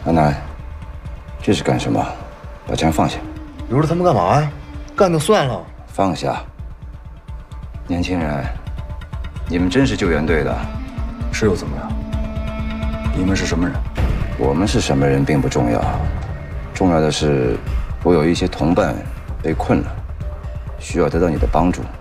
阿南，这是干什么？把枪放下！ 留着他们干嘛呀？干就算了。 放下！年轻人，你们真是救援队的？ 是又怎么样？你们是什么人？ 我们是什么人并不重要，重要的是，我有一些同伴被困了，需要得到你的帮助。